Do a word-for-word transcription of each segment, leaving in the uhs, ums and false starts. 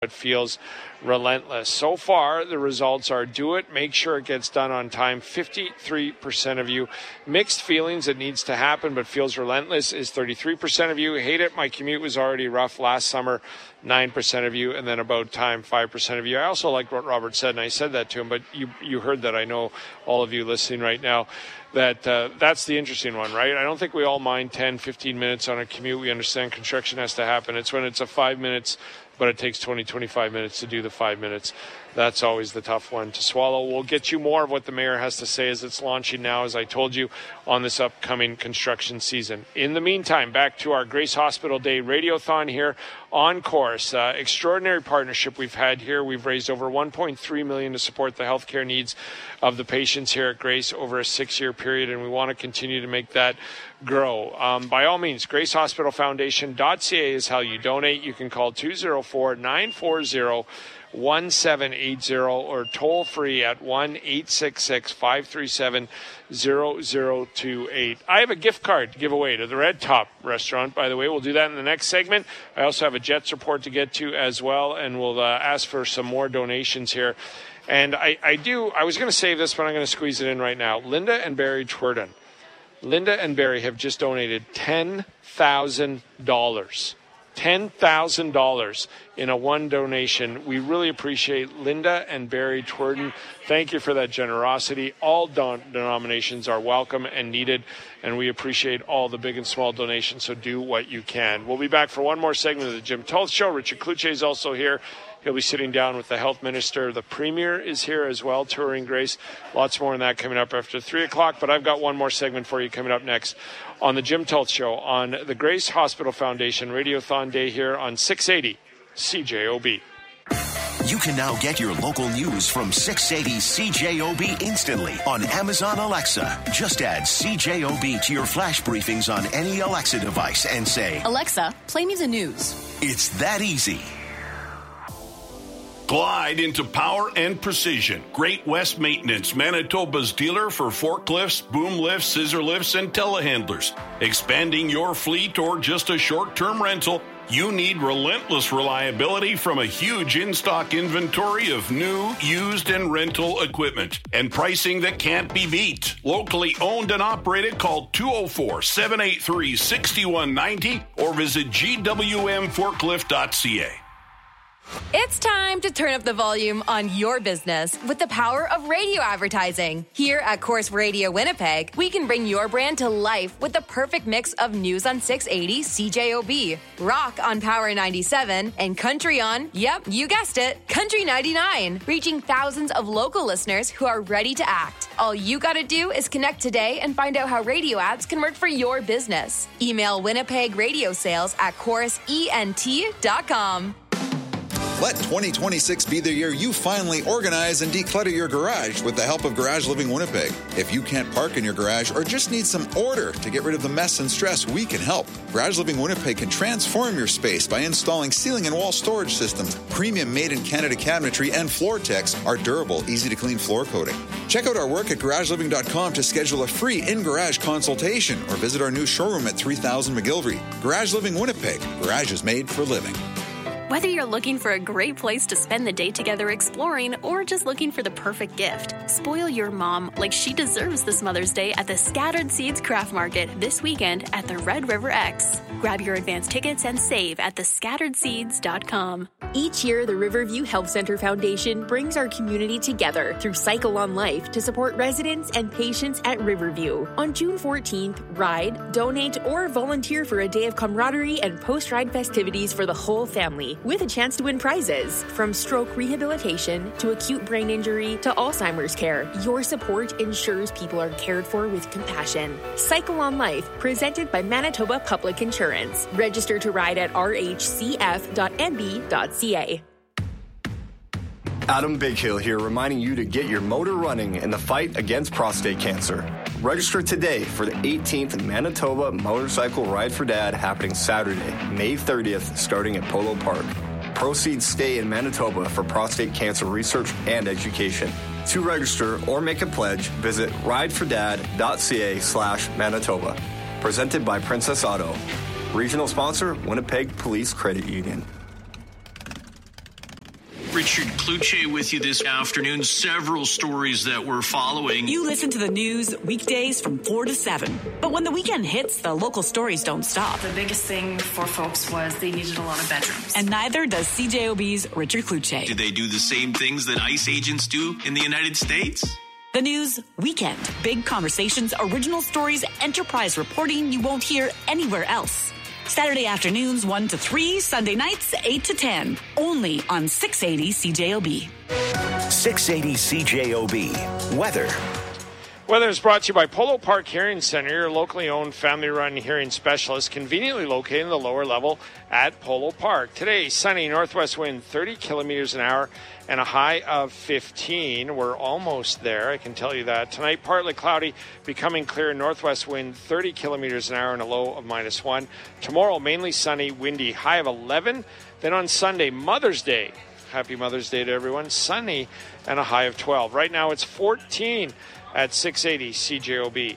It feels relentless. So far, the results are do it, make sure it gets done on time. fifty-three percent of you. Mixed feelings, it needs to happen, but feels relentless is thirty-three percent of you. Hate it, my commute was already rough last summer, nine percent of you. And then about time, five percent of you. I also like what Robert said, and I said that to him, but you, you heard that. I know all of you listening right now. That uh, that's the interesting one, right? I don't think we all mind ten, fifteen minutes on a commute. We understand construction has to happen. It's when it's a five minutes, but it takes twenty, twenty-five minutes to do the five minutes. That's always the tough one to swallow. We'll get you more of what the mayor has to say as it's launching now, as I told you, on this upcoming construction season. In the meantime, back to our Grace Hospital Day Radiothon here on Chorus. Uh, extraordinary partnership we've had here. We've raised over one point three million dollars to support the healthcare needs of the patients here at Grace over a six-year period, and we want to continue to make that grow. Um, by all means, grace hospital foundation dot c a is how you donate. You can call two oh four, nine four zero, one seven eight zero or toll free at one eight six six, five three seven, zero zero two eight. I have a gift card to give away to the Red Top restaurant, by the way. We'll do that in the next segment. I also have a Jets report to get to as well, and we'll uh, ask for some more donations here. And I, I do, I was going to save this, but I'm going to squeeze it in right now. Linda and Barry Twerden. Linda and Barry have just donated ten thousand dollars. ten thousand dollars in a one donation. We really appreciate Linda and Barry Twerden. Thank you for that generosity. All don- denominations are welcome and needed, and we appreciate all the big and small donations, so do what you can. We'll be back for one more segment of the Jim Toth Show. Richard Cloutier is also here. He'll be sitting down with the health minister. The premier is here as well, touring Grace. Lots more on that coming up after three o'clock. But I've got one more segment for you coming up next on the Jim Toth Show on the Grace Hospital Foundation Radiothon Day here on six eighty C J O B. You can now get your local news from six eighty C J O B instantly on Amazon Alexa. Just add C J O B to your flash briefings on any Alexa device and say, Alexa, play me the news. It's that easy. Glide into power and precision. Great West Maintenance, Manitoba's dealer for forklifts, boom lifts, scissor lifts, and telehandlers. Expanding your fleet or just a short-term rental, you need relentless reliability from a huge in-stock inventory of new, used, and rental equipment. And pricing that can't be beat. Locally owned and operated, call two oh four, seven eight three, six one nine oh or visit g w m forklift dot c a. It's time to turn up the volume on your business with the power of radio advertising. Here at Corus Radio Winnipeg, we can bring your brand to life with the perfect mix of news on six eighty C J O B, rock on Power ninety-seven, and country on, yep, you guessed it, Country ninety-nine, reaching thousands of local listeners who are ready to act. All you gotta do is connect today and find out how radio ads can work for your business. Email Winnipeg Radio Sales at chorus ent dot com. Let twenty twenty-six be the year you finally organize and declutter your garage with the help of Garage Living Winnipeg. If you can't park in your garage or just need some order to get rid of the mess and stress, we can help. Garage Living Winnipeg can transform your space by installing ceiling and wall storage systems, premium made-in-Canada cabinetry, and Floor-Tex, our durable, easy-to-clean floor coating. Check out our work at garage living dot com to schedule a free in-garage consultation or visit our new showroom at three thousand McGilvery. Garage Living Winnipeg. Garage is made for living. Whether you're looking for a great place to spend the day together exploring or just looking for the perfect gift, spoil your mom like she deserves this Mother's Day at the Scattered Seeds Craft Market this weekend at the Red River X. Grab your advance tickets and save at the scattered seeds dot com. Each year, the Riverview Health Center Foundation brings our community together through Cycle on Life to support residents and patients at Riverview. On June fourteenth, ride, donate, or volunteer for a day of camaraderie and post-ride festivities for the whole family, with a chance to win prizes. From stroke rehabilitation to acute brain injury to Alzheimer's care, your support ensures people are cared for with compassion. Cycle on Life, presented by Manitoba Public Insurance. Register to ride at r h c f dot n b dot c a. Adam Bighill here, reminding you to get your motor running in the fight against prostate cancer. Register today for the eighteenth Manitoba Motorcycle Ride for Dad happening Saturday, May thirtieth, starting at Polo Park. Proceeds stay in Manitoba for prostate cancer research and education. To register or make a pledge, visit ridefordad dot c a slash Manitoba. Presented by Princess Auto. Regional sponsor, Winnipeg Police Credit Union. Richard Cloutier with you this afternoon. Several stories that we're following. You listen to the news weekdays from four to seven. But when the weekend hits, the local stories don't stop. The biggest thing for folks was they needed a lot of bedrooms. And neither does C J O B's Richard Cloutier. Do they do the same things that ICE agents do in the United States? The news weekend. Big conversations, original stories, enterprise reporting you won't hear anywhere else. Saturday afternoons one to three, Sunday nights eight to ten. Only on six eighty C J O B. six eighty C J O B. Weather. Weather is brought to you by Polo Park Hearing Center, your locally owned, family-run hearing specialist, conveniently located in the lower level at Polo Park. Today, sunny, northwest wind thirty kilometers an hour and a high of fifteen. We're almost there, I can tell you that. Tonight, partly cloudy, becoming clear, northwest wind thirty kilometers an hour and a low of minus one. Tomorrow, mainly sunny, windy, high of eleven. Then on Sunday, Mother's Day. Happy Mother's Day to everyone. Sunny and a high of twelve. Right now, it's fourteen. At six eighty C J O B.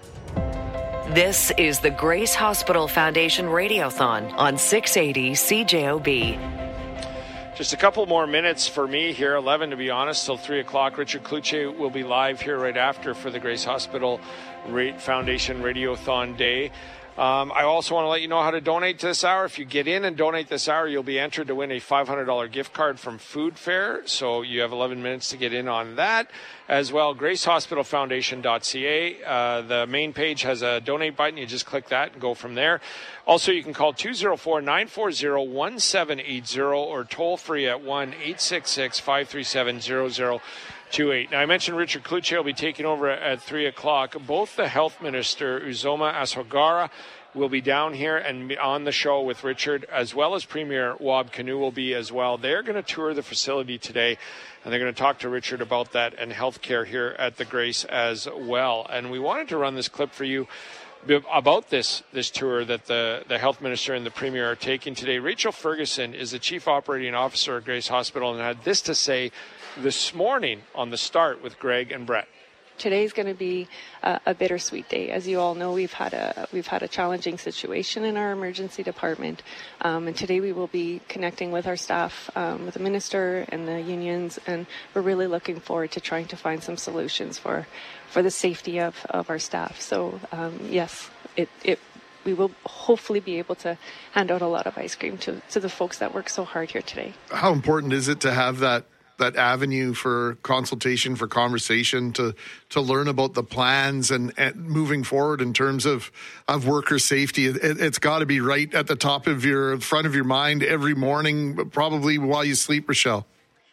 This is the Grace Hospital Foundation Radiothon on six eighty C J O B. Just a couple more minutes for me here, eleven to be honest, till three o'clock. Richard Cloutier will be live here right after for the Grace Hospital Foundation Radiothon Day. Um, I also want to let you know how to donate to this hour. If you get in and donate this hour, you'll be entered to win a five hundred dollars gift card from Food Fair. So you have eleven minutes to get in on that. As well, grace hospital foundation dot c a. Uh, the main page has a donate button. You just click that and go from there. Also, you can call two oh four, nine four zero, one seven eight zero or toll free at one eight six six, five three seven, zero zero two eight. Now, I mentioned Richard Cloutier will be taking over at three o'clock. Both the health minister, Uzoma Aswagara, will be down here and on the show with Richard, as well as Premier Wab Kinew will be as well. They're going to tour the facility today, and they're going to talk to Richard about that and healthcare here at the Grace as well. And we wanted to run this clip for you about this this tour that the, the health minister and the premier are taking today. Rachel Ferguson is the chief operating officer at Grace Hospital and had this to say this morning on the start with Greg and Brett. Today's going to be a, a bittersweet day. As you all know, we've had a we've had a challenging situation in our emergency department, um, and today we will be connecting with our staff, um, with the minister and the unions, and we're really looking forward to trying to find some solutions for for the safety of, of our staff. So um, yes, it it we will hopefully be able to hand out a lot of ice cream to to the folks that work so hard here today. How important is it to have that? that avenue for consultation, for conversation, to to learn about the plans and, and moving forward in terms of, of worker safety? It, it's got to be right at the top of your, front of your mind every morning, probably while you sleep, Rochelle.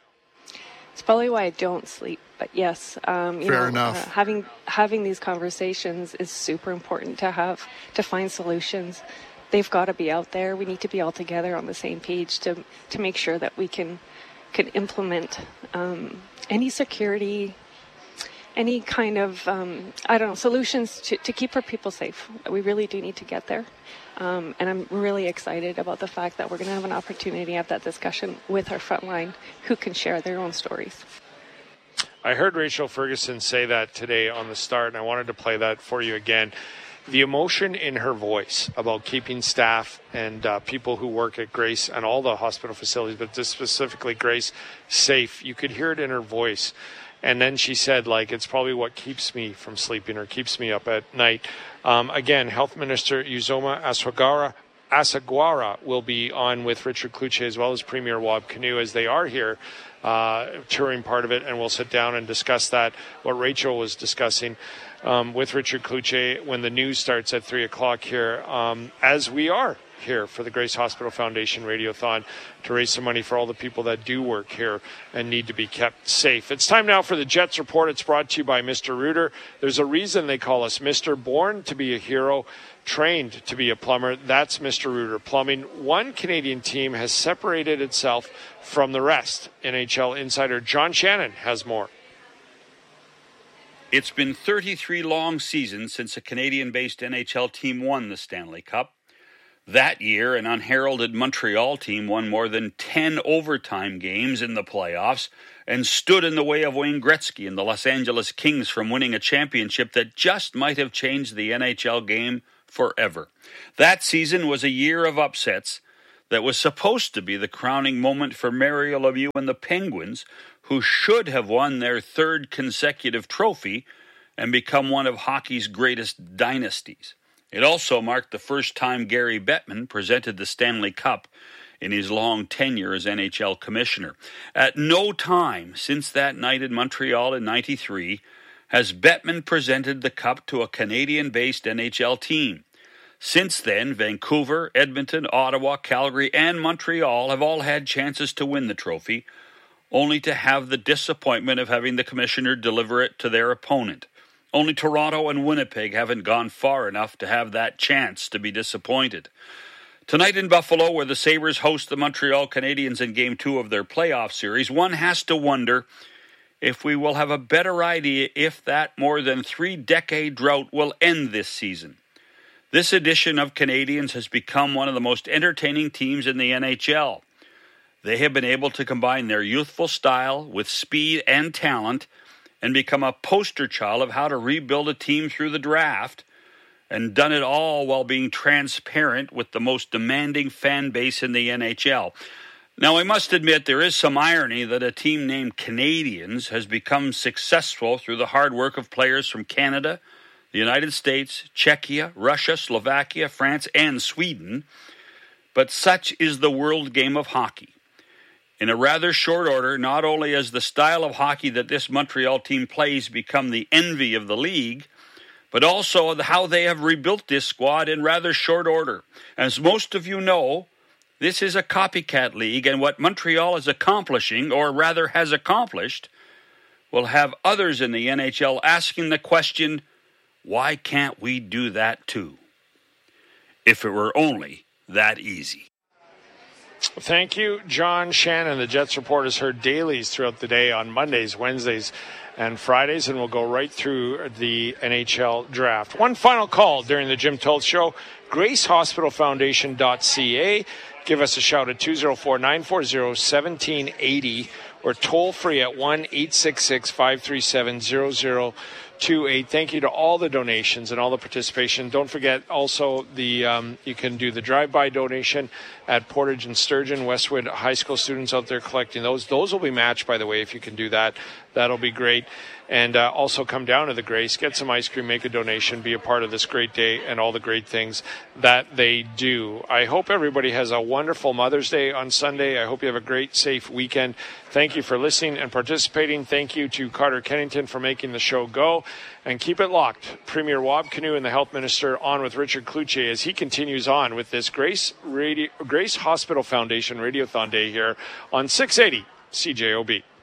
It's probably why I don't sleep, but yes. Um, you Fair know, enough. Uh, having, having these conversations is super important to have, to find solutions. They've got to be out there. We need to be all together on the same page to to make sure that we can could implement um, any security, any kind of, um, I don't know, solutions to, to keep our people safe. We really do need to get there. Um, and I'm really excited about the fact that we're going to have an opportunity to have that discussion with our frontline who can share their own stories. I heard Rachel Ferguson say that today on the start, and I wanted to play that for you again. The emotion in her voice about keeping staff and uh, people who work at Grace and all the hospital facilities, but just specifically Grace, safe. You could hear it in her voice. And then she said, like, it's probably what keeps me from sleeping or keeps me up at night. Um, again, Health Minister Uzoma Aswagara, Asagwara will be on with Richard Cloutier as well as Premier Wab Kinew as they are here uh, touring part of it. And we'll sit down and discuss that, what Rachel was discussing. Um, with Richard Cloutier when the news starts at three o'clock here, um, as we are here for the Grace Hospital Foundation Radiothon to raise some money for all the people that do work here and need to be kept safe. It's time now for the Jets Report. It's brought to you by Mister Rooter. There's a reason they call us Mister Born to be a hero, trained to be a plumber. That's Mister Rooter Plumbing. One Canadian team has separated itself from the rest. N H L insider John Shannon has more. It's been thirty-three long seasons since a Canadian-based N H L team won the Stanley Cup. That year, an unheralded Montreal team won more than ten overtime games in the playoffs and stood in the way of Wayne Gretzky and the Los Angeles Kings from winning a championship that just might have changed the N H L game forever. That season was a year of upsets. that was supposed to be the crowning moment for Mario Lemieux and the Penguins, who should have won their third consecutive trophy and become one of hockey's greatest dynasties. It also marked the first time Gary Bettman presented the Stanley Cup in his long tenure as N H L commissioner. At no time since that night in Montreal in ninety-three has Bettman presented the cup to a Canadian-based N H L team. Since then, Vancouver, Edmonton, Ottawa, Calgary, and Montreal have all had chances to win the trophy, only to have the disappointment of having the commissioner deliver it to their opponent. Only Toronto and Winnipeg haven't gone far enough to have that chance to be disappointed. Tonight in Buffalo, where the Sabres host the Montreal Canadiens in Game two of their playoff series, one has to wonder if we will have a better idea if that more than three-decade drought will end this season. This edition of Canadiens has become one of the most entertaining teams in the N H L. They have been able to combine their youthful style with speed and talent and become a poster child of how to rebuild a team through the draft, and done it all while being transparent with the most demanding fan base in the N H L. Now, I must admit there is some irony that a team named Canadiens has become successful through the hard work of players from Canada, the United States, Czechia, Russia, Slovakia, France, and Sweden. But such is the world game of hockey. In a rather short order, not only has the style of hockey that this Montreal team plays become the envy of the league, but also how they have rebuilt this squad in rather short order. As most of you know, this is a copycat league, and what Montreal is accomplishing, or rather has accomplished, will have others in the N H L asking the question, why can't we do that too? If it were only that easy. Thank you, John Shannon. The Jets Report is heard dailies throughout the day on Mondays, Wednesdays, and Fridays, and we'll go right through the N H L draft. One final call during the Jim Toth Show, grace hospital foundation dot c a. Give us a shout at two oh four, nine four oh, one seven eight oh or toll free at one eight six six, five three seven, zero zero two eight. Thank you to all the donations and all the participation. Don't forget also the um, you can do the drive-by donation at Portage and Sturgeon, Westwood High School students out there collecting those. Those will be matched, by the way, if you can do that. That'll be great. And uh, also come down to the Grace, get some ice cream, make a donation, be a part of this great day and all the great things that they do. I hope everybody has a wonderful Mother's Day on Sunday. I hope you have a great, safe weekend. Thank you for listening and participating. Thank you to Carter Kennington for making the show go. And keep it locked. Premier Wab Kinew and the Health Minister on with Richard Cloutier as he continues on with this Grace Radio, Grace Hospital Foundation Radiothon Day here on six eighty C J O B.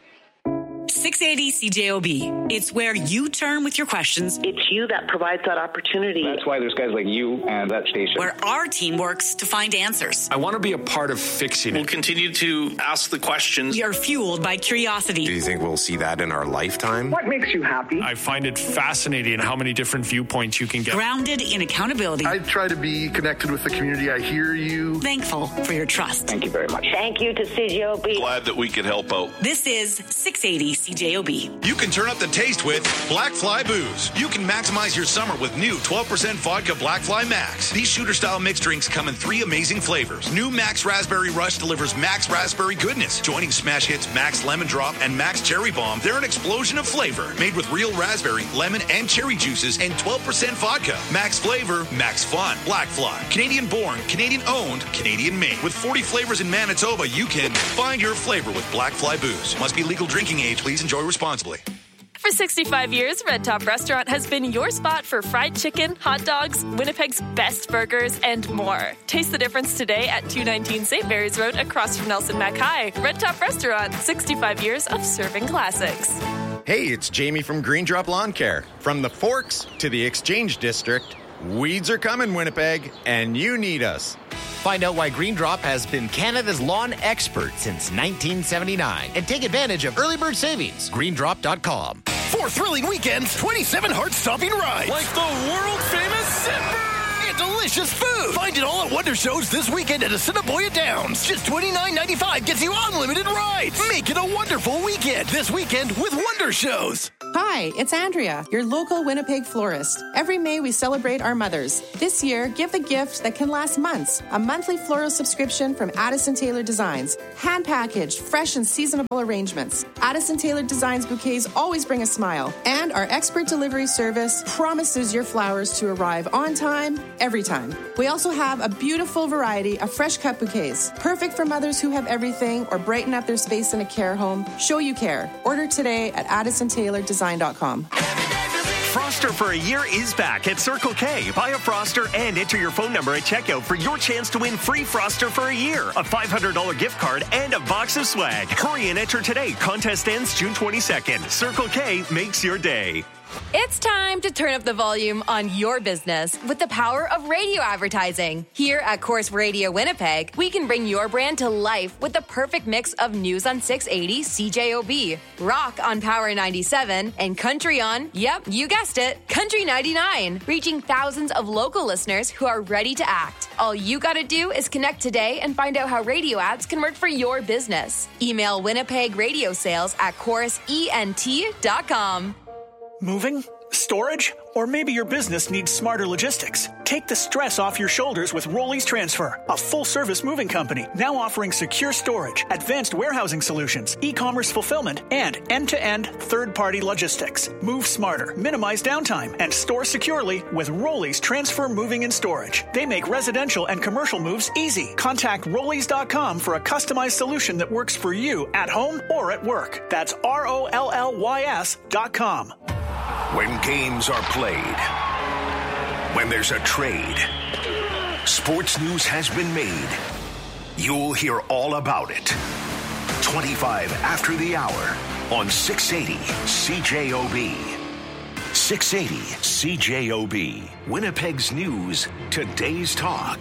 six eighty C J O B. It's where you turn with your questions. It's you that provides that opportunity. That's why there's guys like you and that station. Where our team works to find answers. I want to be a part of fixing it. We'll continue to ask the questions. We are fueled by curiosity. Do you think we'll see that in our lifetime? What makes you happy? I find it fascinating how many different viewpoints you can get. Grounded in accountability. I try to be connected with the community. I hear you. Thankful for your trust. Thank you very much. Thank you to C J O B. Glad that we could help out. This is six eighty C J O B. You can turn up the taste with Black Fly Booze. You can maximize your summer with new twelve percent vodka Black Fly Max. These shooter-style mixed drinks come in three amazing flavors. New Max Raspberry Rush delivers Max Raspberry goodness. Joining smash hits Max Lemon Drop and Max Cherry Bomb, they're an explosion of flavor. Made with real raspberry, lemon, and cherry juices and twelve percent vodka. Max flavor, max fun. Black Fly. Canadian-born, Canadian-owned, Canadian-made. With forty flavors in Manitoba, you can find your flavor with Black Fly Booze. Must be legal drinking age. Please enjoy responsibly. For sixty-five years, Red Top Restaurant has been your spot for fried chicken, hot dogs, Winnipeg's best burgers, and more. Taste the difference today at two nineteen Saint Mary's Road across from Nelson Mackay. Red Top Restaurant, sixty-five years of serving classics. Hey, it's Jamie from Green Drop Lawn Care. From the Forks to the Exchange District, weeds are coming, Winnipeg, and you need us. Find out why Green Drop has been Canada's lawn expert since nineteen seventy-nine and take advantage of early bird savings. green drop dot com. Four thrilling weekends, twenty-seven heart-stopping rides. Like the world-famous Zipper! And delicious food. Find it all at Wonder Shows this weekend at Assiniboia Downs. Just twenty-nine ninety-five gets you unlimited rides. Make it a wonderful weekend this weekend with Wonder Shows. Hi, it's Andrea, your local Winnipeg florist. Every May, we celebrate our mothers. This year, give the gift that can last months. A monthly floral subscription from Addison Taylor Designs. Hand-packaged, fresh and seasonable arrangements. Addison Taylor Designs bouquets always bring a smile. And our expert delivery service promises your flowers to arrive on time, every time. We also have a beautiful variety of fresh cut bouquets. Perfect for mothers who have everything or brighten up their space in a care home. Show you care. Order today at addison taylor design dot com. Froster for a year is back at Circle K. Buy a Froster and enter your phone number at checkout for your chance to win free Froster for a year, a five hundred dollars gift card, and a box of swag. Hurry and enter today. Contest ends June twenty-second. Circle K makes your day. It's time to turn up the volume on your business with the power of radio advertising. Here at Corus Radio Winnipeg, we can bring your brand to life with the perfect mix of news on six eighty C J O B, rock on Power ninety-seven, and country on, yep, you guessed it, Country ninety-nine, reaching thousands of local listeners who are ready to act. All you gotta do is connect today and find out how radio ads can work for your business. Email Winnipeg Radio Sales at corus ent dot com. Moving? Storage? Or maybe your business needs smarter logistics. Take the stress off your shoulders with Rollies Transfer, a full-service moving company now offering secure storage, advanced warehousing solutions, e-commerce fulfillment, and end-to-end third-party logistics. Move smarter, minimize downtime, and store securely with Rollies Transfer Moving and Storage. They make residential and commercial moves easy. Contact rollies dot com for a customized solution that works for you at home or at work. That's R O L L Y S dot com. When games are played, when there's a trade, sports news has been made. You'll hear all about it. twenty-five after the hour on six eighty C J O B. six eighty C J O B. Winnipeg's news, today's talk.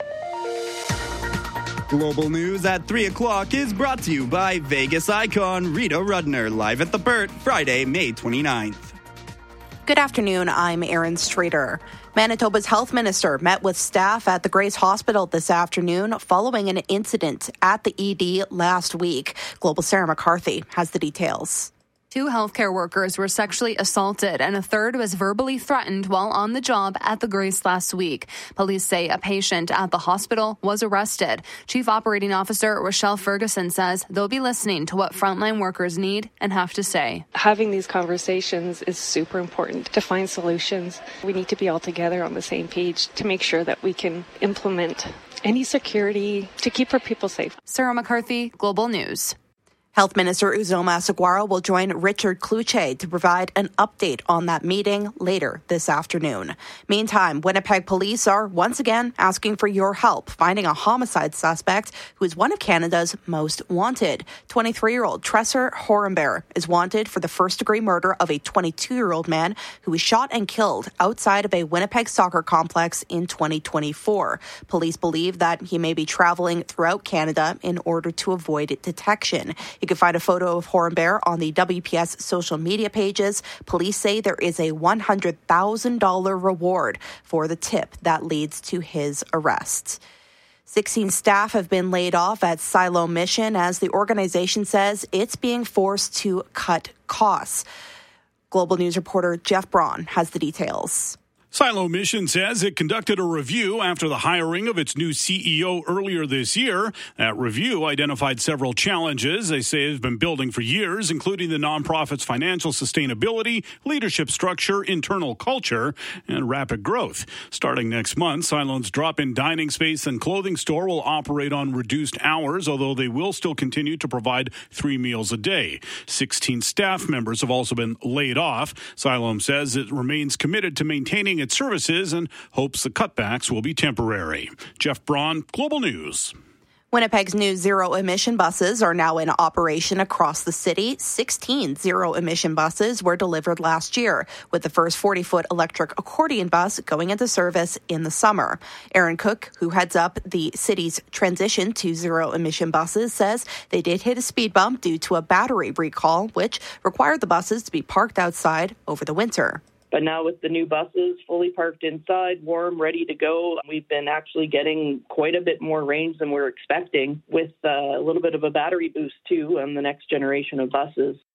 Global News at three o'clock is brought to you by Vegas icon Rita Rudner, live at the Burt, Friday, May twenty-ninth. Good afternoon, I'm Erin Streeter. Manitoba's health minister met with staff at the Grace Hospital this afternoon following an incident at the E D last week. Global Sarah McCarthy has the details. Two healthcare workers were sexually assaulted and a third was verbally threatened while on the job at the Grace last week. Police say a patient at the hospital was arrested. Chief Operating Officer Rochelle Ferguson says they'll be listening to what frontline workers need and have to say. Having these conversations is super important to find solutions. We need to be all together on the same page to make sure that we can implement any security to keep our people safe. Sarah McCarthy, Global News. Health Minister Uzoma Saguaro will join Richard Kluche to provide an update on that meeting later this afternoon. Meantime, Winnipeg police are once again asking for your help finding a homicide suspect who is one of Canada's most wanted. twenty-three-year-old Tresor Horenbear is wanted for the first-degree murder of a twenty-two-year-old man who was shot and killed outside of a Winnipeg soccer complex in twenty twenty-four. Police believe that he may be traveling throughout Canada in order to avoid detection. You can find a photo of Horenbear on the W P S social media pages. Police say there is a one hundred thousand dollars reward for the tip that leads to his arrest. sixteen staff have been laid off at Silo Mission as the organization says it's being forced to cut costs. Global News reporter Jeff Braun has the details. Silo Mission says it conducted a review after the hiring of its new C E O earlier this year. That review identified several challenges they say have been building for years, including the nonprofit's financial sustainability, leadership structure, internal culture, and rapid growth. Starting next month, Silo's drop-in dining space and clothing store will operate on reduced hours, although they will still continue to provide three meals a day. sixteen staff members have also been laid off. Siloam says it remains committed to maintaining its services and hopes the cutbacks will be temporary. Jeff Braun, Global News. Winnipeg's new zero-emission buses are now in operation across the city. sixteen zero-emission buses were delivered last year, with the first forty-foot electric accordion bus going into service in the summer. Aaron Cook, who heads up the city's transition to zero-emission buses, says they did hit a speed bump due to a battery recall, which required the buses to be parked outside over the winter. But now with the new buses fully parked inside, warm, ready to go, we've been actually getting quite a bit more range than we we're expecting with uh, a little bit of a battery boost, too, on the next generation of buses.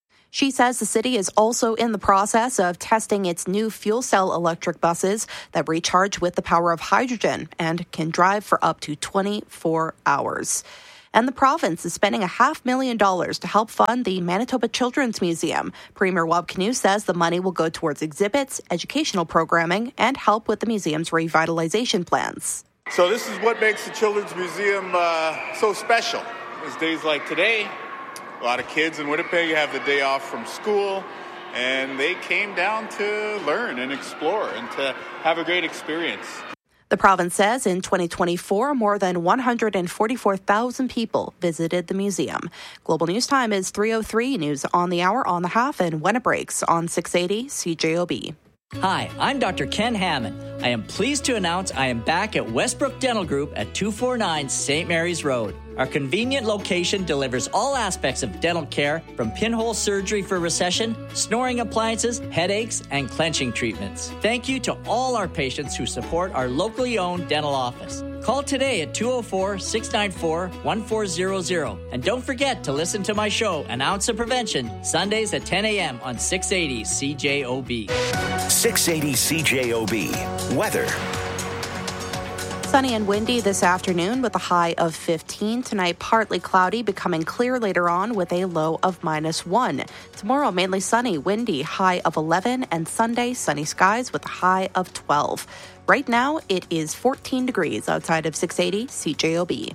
She says the city is also in the process of testing its new fuel cell electric buses that recharge with the power of hydrogen and can drive for up to twenty-four hours. And the province is spending a half million dollars to help fund the Manitoba Children's Museum. Premier Wab Kinew says the money will go towards exhibits, educational programming, and help with the museum's revitalization plans. So this is what makes the Children's Museum uh, so special. It's days like today. A lot of kids in Winnipeg have the day off from school, and they came down to learn and explore and to have a great experience. The province says in twenty twenty-four, more than one hundred forty-four thousand people visited the museum. Global News Time is three oh three, news on the hour, on the half, and when it breaks on six eighty C J O B. Hi, I'm Doctor Ken Hammond. I am pleased to announce I am back at Westbrook Dental Group at two forty-nine Saint Mary's Road. Our convenient location delivers all aspects of dental care, from pinhole surgery for recession, snoring appliances, headaches, and clenching treatments. Thank you to all our patients who support our locally owned dental office. Call today at two oh four, six nine four, one four zero zero. And don't forget to listen to my show, An Ounce of Prevention, Sundays at ten a.m. on six eighty C J O B. six eighty C J O B. Weather. Sunny and windy this afternoon with a high of fifteen. Tonight, partly cloudy, becoming clear later on with a low of minus one. Tomorrow, mainly sunny, windy, high of eleven. And Sunday, sunny skies with a high of twelve. Right now, it is fourteen degrees outside of six eighty C J O B.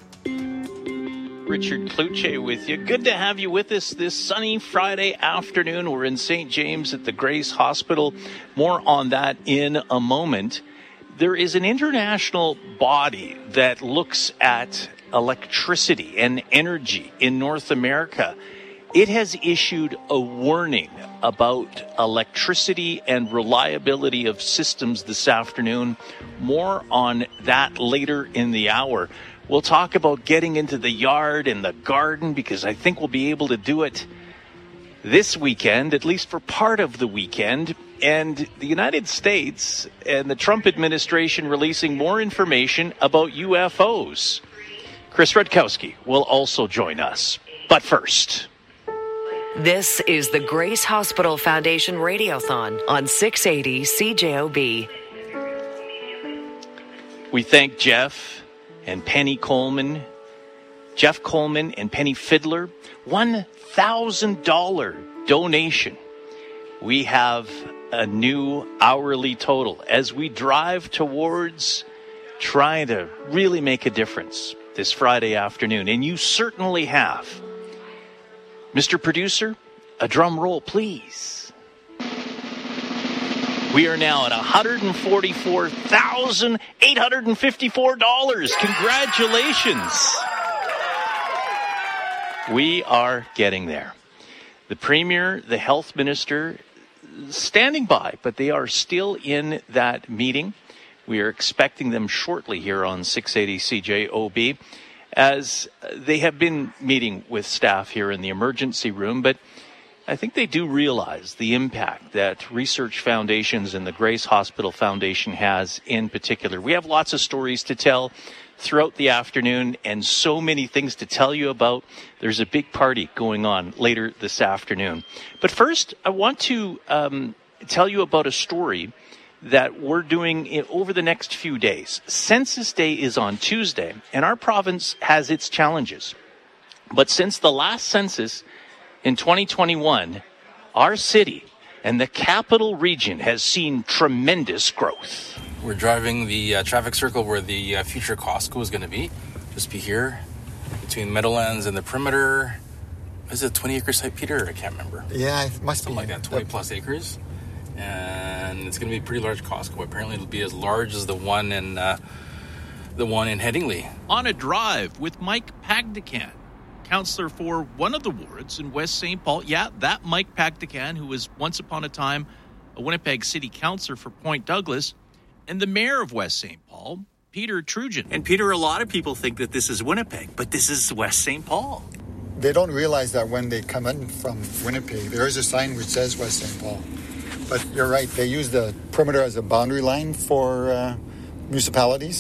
Richard Cloutier with you. Good to have you with us this sunny Friday afternoon. We're in Saint James at the Grace Hospital. More on that in a moment. There is an international body that looks at electricity and energy in North America. It has issued a warning about electricity and reliability of systems this afternoon. More on that later in the hour. We'll talk about getting into the yard and the garden, because I think we'll be able to do it this weekend, at least for part of the weekend. And the United States and the Trump administration releasing more information about U F Os. Chris Rutkowski will also join us. But first, this is the Grace Hospital Foundation Radiothon on six eighty C J O B. We thank Jeff and Penny Coleman, Jeff Coleman and Penny Fiddler, one thousand dollars donation. We have a new hourly total as we drive towards trying to really make a difference this Friday afternoon. And you certainly have. Mister Producer, a drum roll, please. We are now at one hundred forty-four thousand eight hundred fifty-four dollars. Congratulations. We are getting there. The Premier, the Health Minister, standing by, but they are still in that meeting. We are expecting them shortly here on six eighty C J O B, as they have been meeting with staff here in the emergency room. But I think they do realize the impact that Research Foundations and the Grace Hospital Foundation has in particular. We have lots of stories to tell throughout the afternoon and so many things to tell you about. There's a big party going on later this afternoon. But first, I want to um, tell you about a story that we're doing in, over the next few days. Census Day is on Tuesday, and our province has its challenges. But since the last census in twenty twenty-one, our city and the capital region has seen tremendous growth. We're driving the uh, traffic circle where the uh, future Costco is going to be. Just be here between Meadowlands and the perimeter. Is it a twenty acre site, Peter? I can't remember. Yeah, it must Something be. like that, twenty plus acres. And it's going to be a pretty large Costco. Apparently it'll be as large as the one in, uh, the one in Headingley. On a drive with Mike Pagdican, councillor for one of the wards in West Saint Paul. Yeah, that Mike Pagdican, who was once upon a time a Winnipeg City councillor for Point Douglas, and the mayor of West Saint Paul, Peter Trujan. And Peter, a lot of people think that this is Winnipeg, but this is West Saint Paul. They don't realize that when they come in from Winnipeg, there is a sign which says West Saint Paul. But you're right, they use the perimeter as a boundary line for uh, municipalities.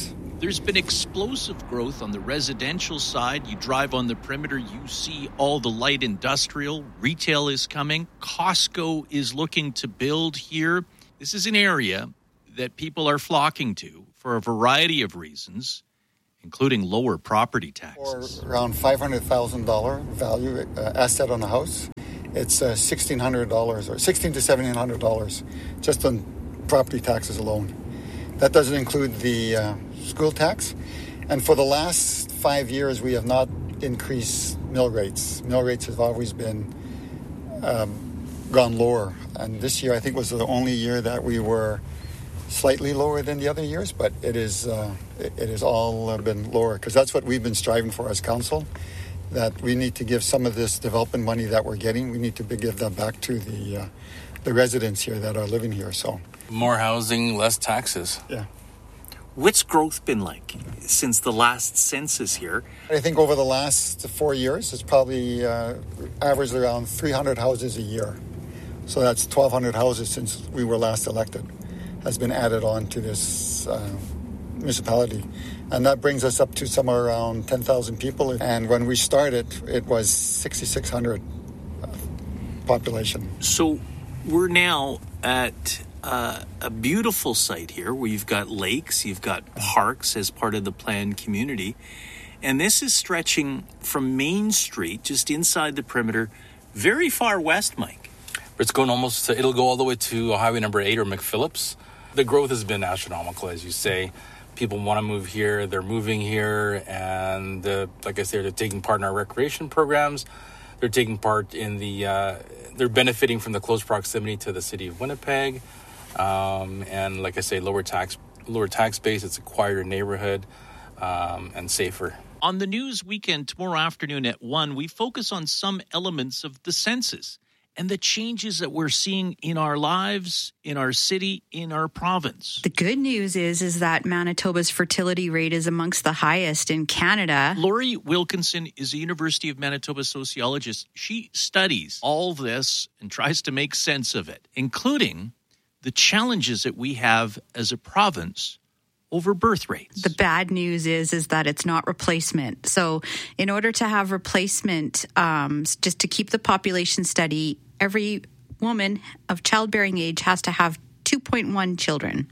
There's been explosive growth on the residential side. You drive on the perimeter, you see all the light industrial. Retail is coming. Costco is looking to build here. This is an area that people are flocking to for a variety of reasons, including lower property taxes. Or around five hundred thousand dollars value uh, asset on a house. It's uh, sixteen hundred dollars or sixteen to seventeen hundred dollars just on property taxes alone. That doesn't include the uh, school tax. And for the last five years, we have not increased mill rates. Mill rates have always been um, gone lower. And this year, I think, was the only year that we were slightly lower than the other years, but it is uh, it, it has all uh, been lower because that's what we've been striving for as council, that we need to give some of this development money that we're getting, we need to give that back to the uh, the residents here that are living here. So more housing, less taxes. Yeah. What's growth been like since the last census here? I think over the last four years, it's probably uh, averaged around three hundred houses a year. So that's twelve hundred houses since we were last elected has been added on to this uh, municipality. And that brings us up to somewhere around ten thousand people. And when we started, it was sixty-six hundred uh, population. So we're now at uh, a beautiful site here where you've got lakes, you've got parks as part of the planned community. And this is stretching from Main Street, just inside the perimeter, very far west, Mike. It's going almost, to, it'll go all the way to Highway number eight or McPhillips. The growth has been astronomical, as you say. People want to move here, they're moving here, and uh, like I said, they're taking part in our recreation programs. They're taking part in the, uh, they're benefiting from the close proximity to the city of Winnipeg. Um, and like I say, lower tax, lower tax base, it's a quieter neighborhood, um, and safer. On the news weekend tomorrow afternoon at one, we focus on some elements of the census and the changes that we're seeing in our lives, in our city, in our province. The good news is, is that Manitoba's fertility rate is amongst the highest in Canada. Lori Wilkinson is a University of Manitoba sociologist. She studies all this and tries to make sense of it, including the challenges that we have as a province over birth rates. The bad news is is that it's not replacement. So in order to have replacement, um, just to keep the population steady, every woman of childbearing age has to have two point one children.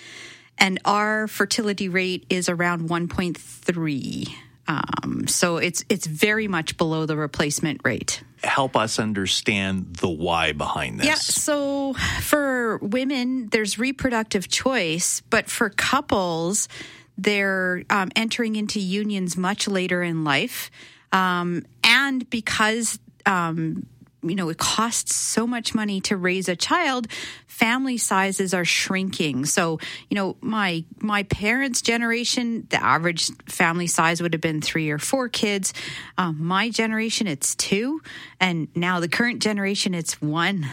And our fertility rate is around one point three. Um, so it's it's very much below the replacement rate. Help us understand the why behind this. Yeah, so for women, there's reproductive choice, but for couples, they're um, entering into unions much later in life. Um, and because, um, you know, it costs so much money to raise a child, family sizes are shrinking. So, you know, my my parents' generation, the average family size would have been three or four kids. Um, my generation, it's two. And now the current generation, it's one.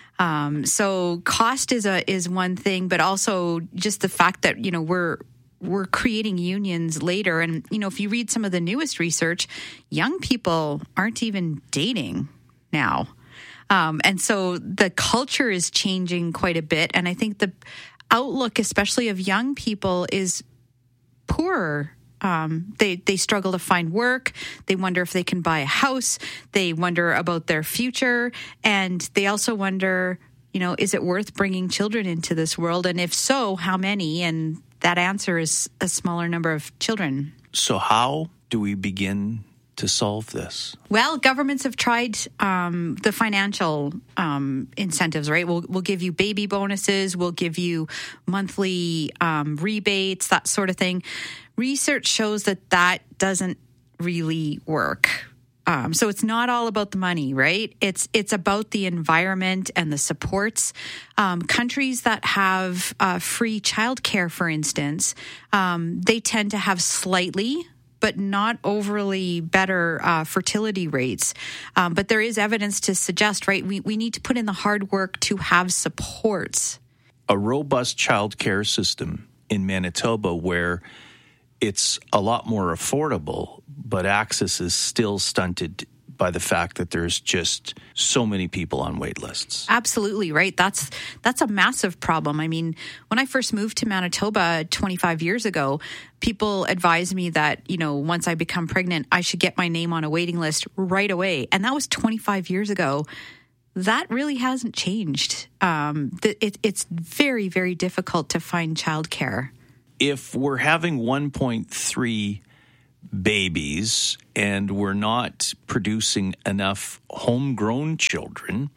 Um, so cost is a is one thing, but also just the fact that, you know, we're we're creating unions later. And, you know, if you read some of the newest research, young people aren't even dating now. Um, and so the culture is changing quite a bit. And I think the outlook, especially of young people, is poorer. Um, they, they struggle to find work. They wonder if they can buy a house. They wonder about their future. And they also wonder, you know, is it worth bringing children into this world? And if so, how many? And that answer is a smaller number of children. So how do we begin to solve this? Well, governments have tried um, the financial um, incentives, right? We'll, we'll give you baby bonuses. We'll give you monthly um, rebates, that sort of thing. Research shows that that doesn't really work. Um, so it's not all about the money, right? It's it's about the environment and the supports. Um, countries that have uh, free childcare, for instance, um, they tend to have slightly but not overly better uh, fertility rates. Um, but there is evidence to suggest, right, we, we need to put in the hard work to have supports. A robust child care system in Manitoba where it's a lot more affordable, but access is still stunted by the fact that there's just so many people on wait lists. Absolutely, right? That's that's a massive problem. I mean, when I first moved to Manitoba twenty-five years ago, people advised me that, you know, once I become pregnant, I should get my name on a waiting list right away. And that was twenty-five years ago. That really hasn't changed. Um, it, it's very, very difficult to find childcare. If we're having one point three babies and we're not producing enough homegrown children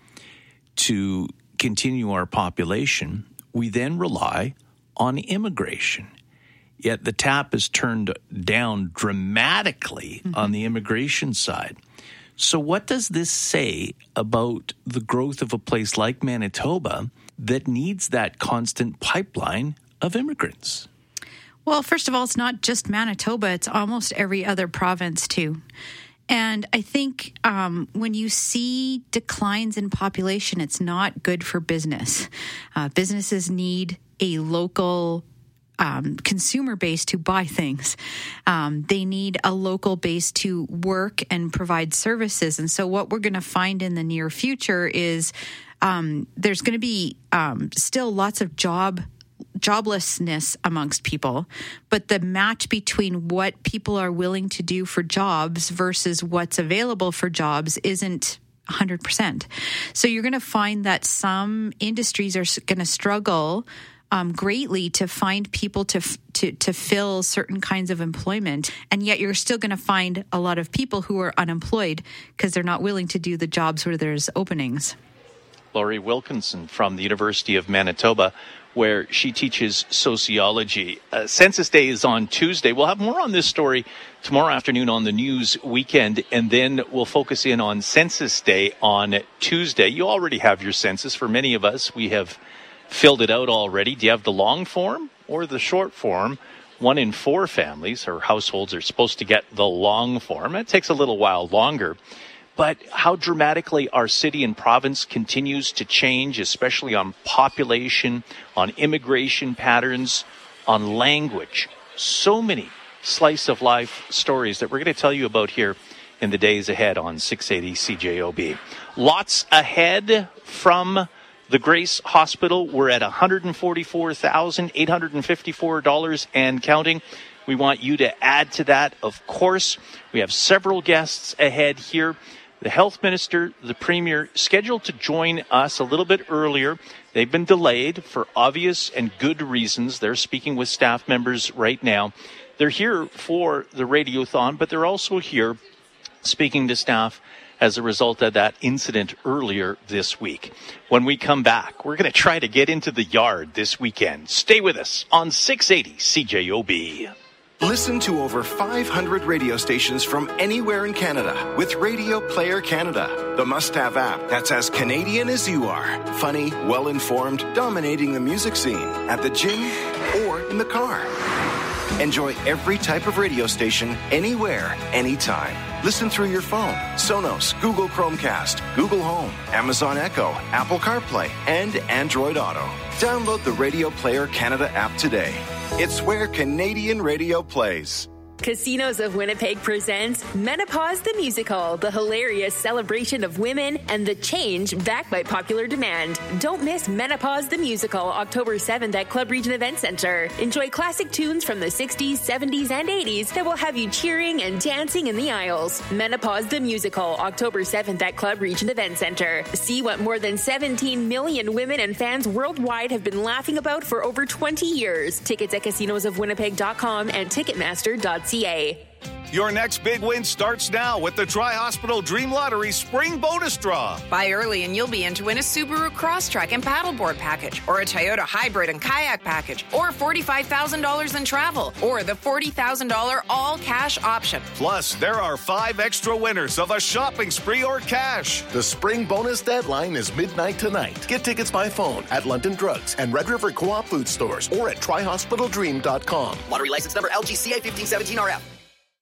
to continue our population, we then rely on immigration. Yet the tap is turned down dramatically mm-hmm. on the immigration side. So what does this say about the growth of a place like Manitoba that needs that constant pipeline of immigrants? Well, first of all, it's not just Manitoba. It's almost every other province, too. And I think um, when you see declines in population, it's not good for business. Uh, businesses need a local um, consumer base to buy things. Um, they need a local base to work and provide services. And so what we're going to find in the near future is um, there's going to be um, still lots of job joblessness amongst people, but the match between what people are willing to do for jobs versus what's available for jobs isn't one hundred percent. So you're going to find that some industries are going to struggle um, greatly to find people to, to to fill certain kinds of employment, and yet you're still going to find a lot of people who are unemployed because they're not willing to do the jobs where there's openings. Laurie Wilkinson from the University of Manitoba, where she teaches sociology. Uh, Census Day is on Tuesday. We'll have more on this story tomorrow afternoon on the News Weekend, and then we'll focus in on Census Day on Tuesday. You already have your census. For many of us, we have filled it out already. Do you have the long form or the short form? One in four families or households are supposed to get the long form. It takes a little while longer. But how dramatically our city and province continues to change, especially on population, on immigration patterns, on language. So many slice of life stories that we're going to tell you about here in the days ahead on six eighty C J O B. Lots ahead from the Grace Hospital. We're at one hundred forty-four thousand eight hundred fifty-four dollars and counting. We want you to add to that, of course. We have several guests ahead here. The health minister, the premier, scheduled to join us a little bit earlier. They've been delayed for obvious and good reasons. They're speaking with staff members right now. They're here for the Radiothon, but they're also here speaking to staff as a result of that incident earlier this week. When we come back, we're going to try to get into the yard this weekend. Stay with us on six eighty C J O B. Listen to over five hundred radio stations from anywhere in Canada with Radio Player Canada, the must-have app that's as Canadian as you are. Funny, well-informed, dominating the music scene at the gym or in the car. Enjoy every type of radio station anywhere, anytime. Listen through your phone, Sonos, Google Chromecast, Google Home, Amazon Echo, Apple CarPlay, and Android Auto. Download the Radio Player Canada app today. It's where Canadian radio plays. Casinos of Winnipeg presents Menopause the Musical, the hilarious celebration of women and the change backed by popular demand. Don't miss Menopause the Musical, October seventh at Club Region Event Center. Enjoy classic tunes from the sixties, seventies, and eighties that will have you cheering and dancing in the aisles. Menopause the Musical, October seventh at Club Region Event Center. See what more than seventeen million women and fans worldwide have been laughing about for over twenty years. Tickets at casinos of winnipeg dot com and ticketmaster dot c a. Your next big win starts now with the Tri-Hospital Dream Lottery Spring Bonus Draw. Buy early and you'll be in to win a Subaru Crosstrek and paddleboard package, or a Toyota Hybrid and kayak package, or forty-five thousand dollars in travel, or the forty thousand dollars all-cash option. Plus, there are five extra winners of a shopping spree or cash. The spring bonus deadline is midnight tonight. Get tickets by phone at London Drugs and Red River Co-op Food Stores or at tri hospital dream dot com. Lottery license number L G C A fifteen seventeen R F.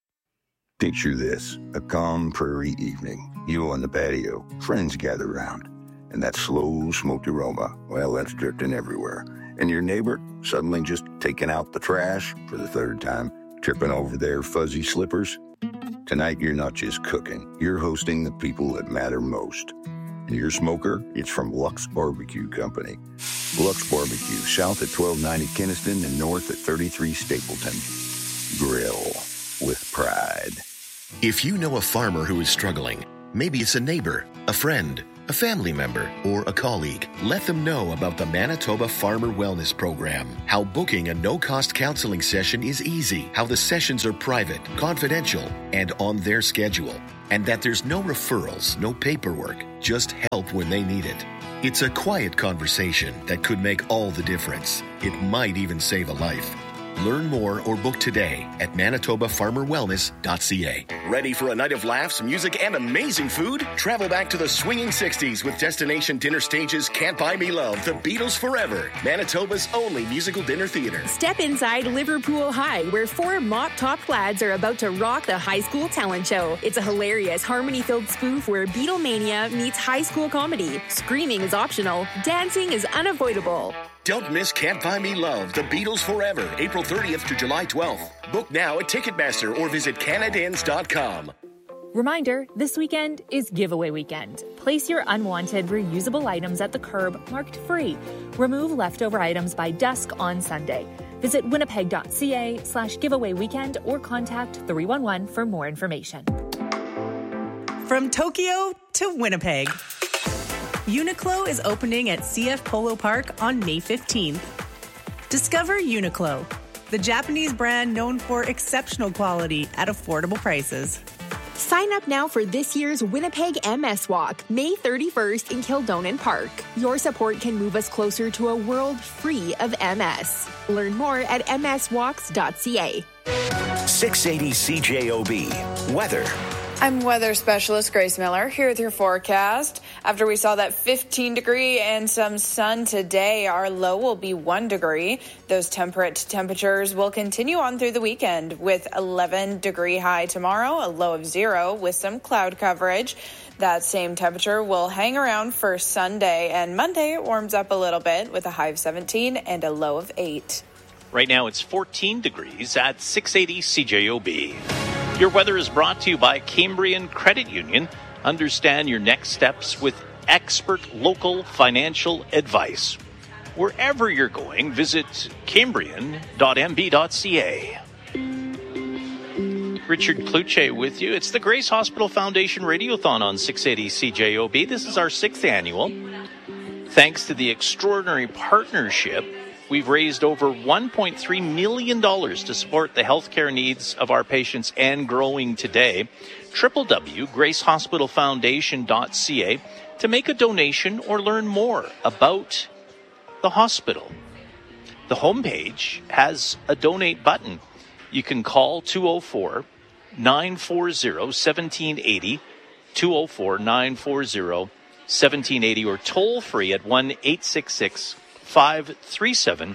Picture this, a calm prairie evening. You on the patio, friends gather around, and that slow smoked aroma, well, that's drifting everywhere. And your neighbor suddenly just taking out the trash for the third time, tripping over their fuzzy slippers. Tonight, you're not just cooking, you're hosting the people that matter most. And your smoker, it's from Lux Barbecue Company. Lux Barbecue, south at twelve ninety Kinnison and north at thirty-three Stapleton. Grill with pride. If you know a farmer who is struggling, maybe it's a neighbor, a friend, a family member, or a colleague, let them know about the Manitoba Farmer Wellness Program. How booking a no-cost counseling session is easy, how the sessions are private, confidential, and on their schedule, and that there's no referrals, no paperwork, just help when they need it. It's a quiet conversation that could make all the difference. It might even save a life. Learn more or book today at manitoba farmer wellness dot c a. Ready for a night of laughs, music, and amazing food? Travel back to the swinging sixties with Destination Dinner Stage's Can't Buy Me Love, The Beatles Forever, Manitoba's only musical dinner theater. Step inside Liverpool High, where four mop-top lads are about to rock the high school talent show. It's a hilarious, harmony-filled spoof where Beatlemania meets high school comedy. Screaming is optional. Dancing is unavoidable. Don't miss Can't Buy Me Love, The Beatles Forever, April thirtieth to July twelfth. Book now at Ticketmaster or visit canadins dot com. Reminder, this weekend is giveaway weekend. Place your unwanted, reusable items at the curb marked free. Remove leftover items by dusk on Sunday. Visit winnipeg dot c a slash giveaway weekend or contact three one one for more information. From Tokyo to Winnipeg, Uniqlo is opening at C F Polo Park on May fifteenth. Discover Uniqlo, the Japanese brand known for exceptional quality at affordable prices. Sign up now for this year's Winnipeg M S Walk, May thirty-first in Kildonan Park. Your support can move us closer to a world free of M S. Learn more at m s walks dot c a. six eighty C J O B. Weather. I'm weather specialist Grace Miller here with your forecast. After we saw that fifteen degree and some sun today, our low will be one degree. Those temperate temperatures will continue on through the weekend with eleven degree high tomorrow, a low of zero with some cloud coverage. That same temperature will hang around for Sunday, and Monday it warms up a little bit with a high of seventeen and a low of eight. Right now it's fourteen degrees at six eighty C J O B. Your weather is brought to you by Cambrian Credit Union. Understand your next steps with expert local financial advice. Wherever you're going, visit cambrian dot m b dot c a. Richard Kluche with you. It's the Grace Hospital Foundation Radiothon on six eighty C J O B. This is our sixth annual. Thanks to the extraordinary partnership, we've raised over one point three million dollars to support the healthcare needs of our patients and growing today. w w w dot grace hospital foundation dot c a to make a donation or learn more about the hospital. The homepage has a donate button. You can call two oh four, nine four zero, one seven eight zero, two oh four, nine four zero, one seven eight zero, or toll free at one eight six six, five three seven,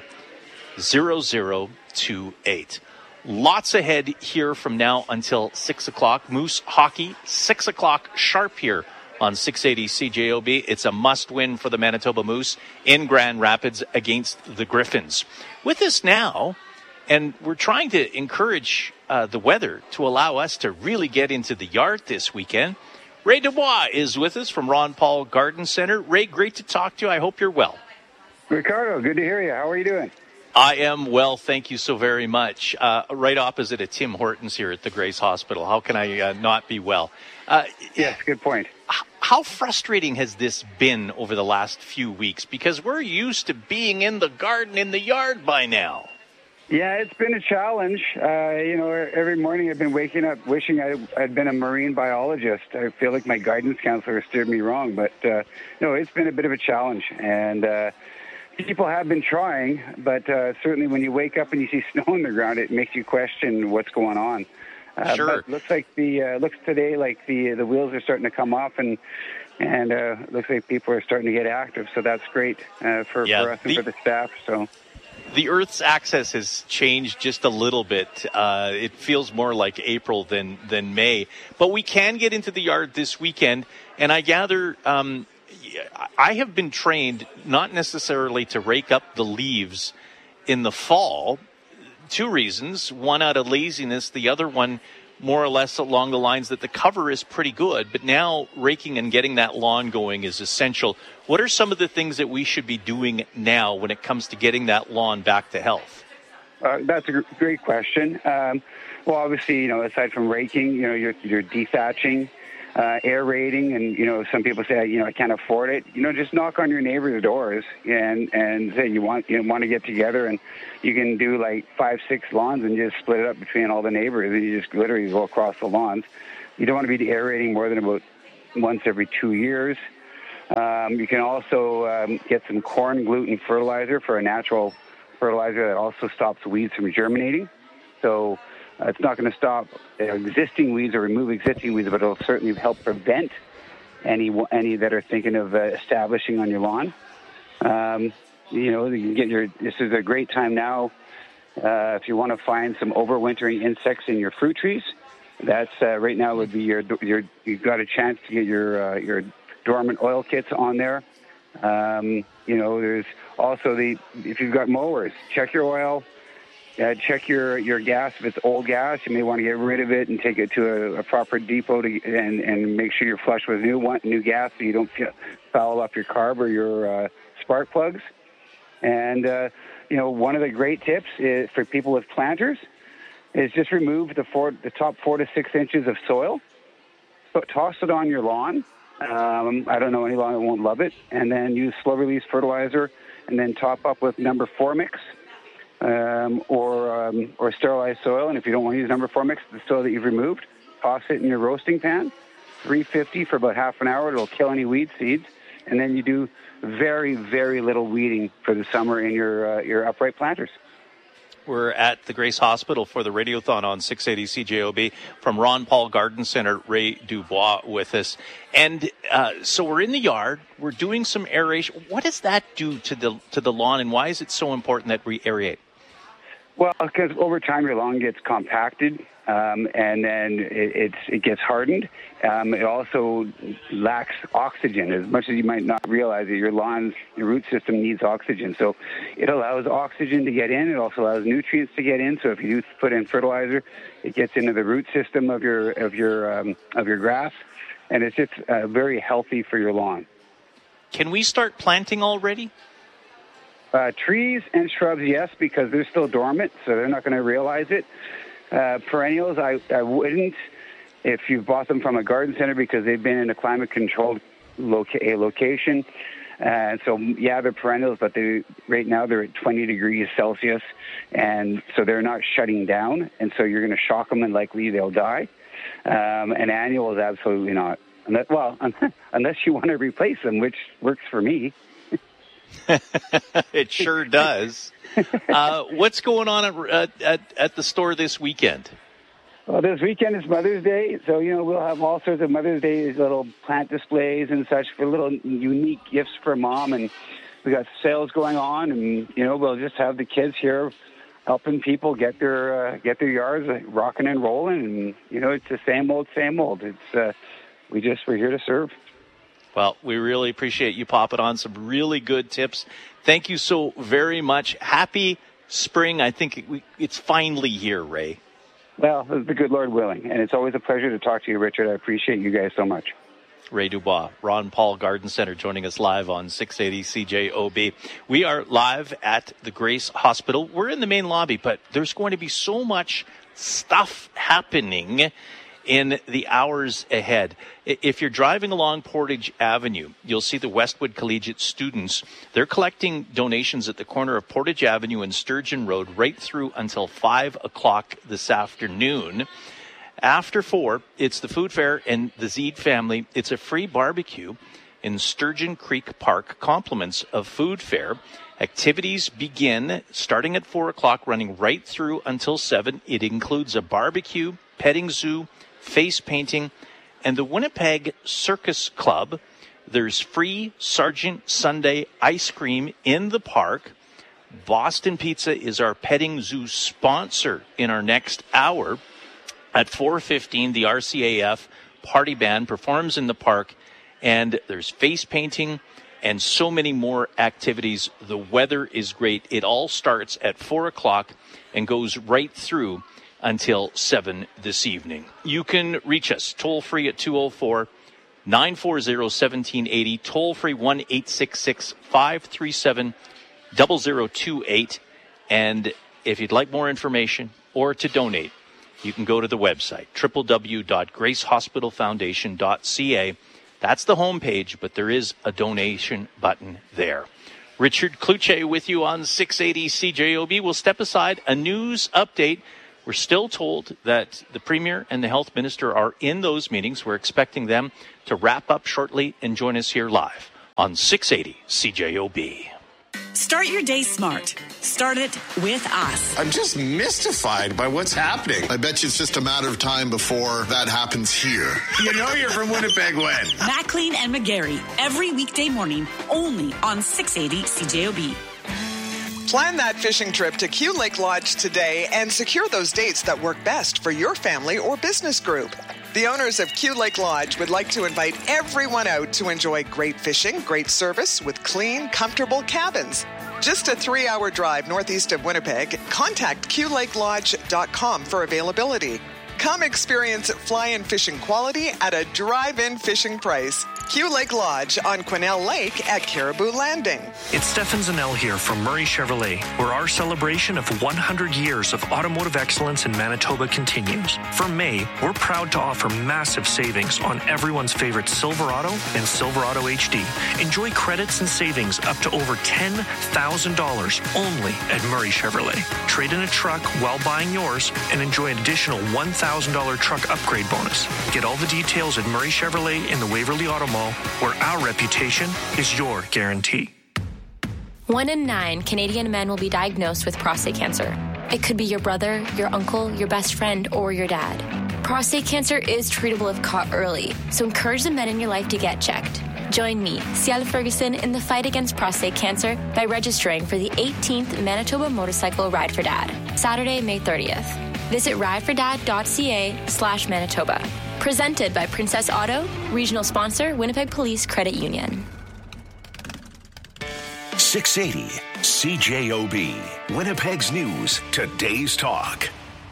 zero zero two eight. Lots ahead here from now until six o'clock. Moose hockey, six o'clock sharp here on six eighty C J O B. It's a must-win for the Manitoba Moose in Grand Rapids against the Griffins. With us now, and we're trying to encourage uh, the weather to allow us to really get into the yard this weekend. Ray Dubois is with us from Ron Paul Garden Center. Ray, great to talk to you. I hope you're well. Ricardo, good to hear you. How are you doing? I am well, thank you so very much. Uh, right opposite of Tim Hortons here at the Grace Hospital. How can I uh, not be well? Uh, yes, good point. How frustrating has this been over the last few weeks? Because we're used to being in the garden, in the yard by now. Yeah, it's been a challenge. Uh, you know, every morning I've been waking up wishing I, I'd been a marine biologist. I feel like my guidance counselor steered me wrong. But, uh, no, it's been a bit of a challenge. And uh, people have been trying, but uh, certainly when you wake up and you see snow on the ground, it makes you question what's going on. Uh, sure. But looks like the uh, looks today like the the wheels are starting to come off, and and uh, looks like people are starting to get active. So that's great uh, for, yeah, for us and the, for the staff. So the Earth's axis has changed just a little bit. Uh, it feels more like April than than May, but we can get into the yard this weekend. And I gather um, I have been trained not necessarily to rake up the leaves in the fall. Two reasons. One out of laziness. The other one more or less along the lines that the cover is pretty good, but now raking and getting that lawn going is essential. What are some of the things that we should be doing now when it comes to getting that lawn back to health? Uh, that's a gr- great question. Um, well, obviously, you know, aside from raking, you know, you're, you're dethatching, uh, aerating, and, you know, some people say, you know, I can't afford it. You know, just knock on your neighbor's doors and, and say you want you want to get together, and you can do like five, six lawns and just split it up between all the neighbors, and you just literally go across the lawns. You don't want to be aerating more than about once every two years. Um, you can also um, get some corn gluten fertilizer for a natural fertilizer that also stops weeds from germinating. So uh, it's not going to stop uh, existing weeds or remove existing weeds, but it'll certainly help prevent any any that are thinking of uh, establishing on your lawn. Um, you know, you can get your. This is a great time now uh, if you want to find some overwintering insects in your fruit trees. That's uh, right now would be your your. You've got a chance to get your uh, your dormant oil kits on there. Um, you know, there's also the, if you've got mowers, check your oil, uh, check your, your gas. If it's old gas, you may want to get rid of it and take it to a, a proper depot to, and, and make sure you're flush with new one, new gas so you don't foul up your carb or your uh, spark plugs. And, uh, you know, one of the great tips is for people with planters is just remove the, four, the top four to six inches of soil, so toss it on your lawn. Um, I don't know any lawn that won't love it. And then use slow-release fertilizer, and then top up with number four mix um, or um, or sterilized soil. And if you don't want to use number four mix, the soil that you've removed, toss it in your roasting pan, three fifty for about half an hour. It'll kill any weed seeds. And then you do very, very little weeding for the summer in your uh, your upright planters. We're at the Grace Hospital for the Radiothon on six eighty C J O B. From Ron Paul Garden Center, Ray Dubois with us. And uh, so we're in the yard. We're doing some aeration. What does that do to the to the lawn, and why is it so important that we aerate? Well, because over time your lawn gets compacted, um, and then it, it's, it gets hardened. Um, it also lacks oxygen. As much as you might not realize that your lawn's your root system needs oxygen. So it allows oxygen to get in. It also allows nutrients to get in. So if you do put in fertilizer, it gets into the root system of your of your um, of your grass, and it's just uh, very healthy for your lawn. Can we start planting already? Uh, trees and shrubs, yes, because they're still dormant, so they're not going to realize it. Uh, perennials, I, I wouldn't if you've bought them from a garden center because they've been in a climate-controlled loca- a location. And uh, so, yeah, they're perennials, but they right now they're at twenty degrees Celsius, and so they're not shutting down, and so you're going to shock them and likely they'll die. Um, and annuals, absolutely not. Unless, well, unless you want to replace them, which works for me. It sure does. Uh, what's going on at, at at the store this weekend? Well, this weekend is Mother's Day, so, you know, we'll have all sorts of Mother's Day little plant displays and such for little unique gifts for Mom, and we got sales going on, and, you know, we'll just have the kids here helping people get their uh, get their yards rocking and rolling, and, you know, it's the same old, same old. It's uh, we just we're here to serve. Well, we really appreciate you popping on some really good tips. Thank you so very much. Happy spring. I think it, we, it's finally here, Ray. Well, the good Lord willing. And it's always a pleasure to talk to you, Richard. I appreciate you guys so much. Ray Dubois, Ron Paul Garden Center, joining us live on six eighty C J O B. We are live at the Grace Hospital. We're in the main lobby, but there's going to be so much stuff happening in the hours ahead. If you're driving along Portage Avenue, you'll see the Westwood Collegiate students. They're collecting donations at the corner of Portage Avenue and Sturgeon Road right through until five o'clock this afternoon. After four, it's the food fair and the Zeed family. It's a free barbecue in Sturgeon Creek Park, compliments of food fair. Activities begin starting at four o'clock, running right through until seven. It includes a barbecue, petting zoo, face painting, and the Winnipeg Circus Club. There's free Sergeant Sunday ice cream in the park. Boston Pizza is our petting zoo sponsor in our next hour. At four fifteen, the R C A F party band performs in the park, and there's face painting and so many more activities. The weather is great. It all starts at four o'clock and goes right through until seven this evening. You can reach us toll-free at two oh four, nine four zero, one seven eight zero, toll-free one eight six six, five three seven, zero zero two eight. And if you'd like more information or to donate, you can go to the website, w w w dot grace hospital foundation dot c a. That's the homepage, but there is a donation button there. Richard Kluche with you on six eighty C J O B. We'll step aside. A news update. We're still told that the Premier and the Health Minister are in those meetings. We're expecting them to wrap up shortly and join us here live on six eighty C J O B. Start your day smart. Start it with us. I'm just mystified by what's happening. I bet you it's just a matter of time before that happens here. You know you're from Winnipeg when? Maclean and McGarry, every weekday morning, only on six eighty C J O B. Plan that fishing trip to Q Lake Lodge today and secure those dates that work best for your family or business group. The owners of Q Lake Lodge would like to invite everyone out to enjoy great fishing, great service with clean, comfortable cabins. Just a three-hour drive northeast of Winnipeg. Contact q lake lodge dot com for availability. Come experience fly-in fishing quality at a drive-in fishing price. Q Lake Lodge on Quesnel Lake at Caribou Landing. It's Stefan Zanel here from Murray Chevrolet, where our celebration of one hundred years of automotive excellence in Manitoba continues. For May, we're proud to offer massive savings on everyone's favorite Silverado and Silverado H D. Enjoy credits and savings up to over ten thousand dollars only at Murray Chevrolet. Trade in a truck while buying yours and enjoy an additional one thousand dollars truck upgrade bonus. Get all the details at Murray Chevrolet in the Waverly Auto Mall, where our reputation is your guarantee. One in nine Canadian men will be diagnosed with prostate cancer. It could be your brother, your uncle, your best friend, or your dad. Prostate cancer is treatable if caught early, so encourage the men in your life to get checked. Join me, Ciel Ferguson, in the fight against prostate cancer by registering for the eighteenth Manitoba Motorcycle Ride for Dad, Saturday, May thirtieth. Visit ridefordad.ca slash Manitoba. Presented by Princess Auto, regional sponsor, Winnipeg Police Credit Union. six eighty C J O B, Winnipeg's News, Today's Talk.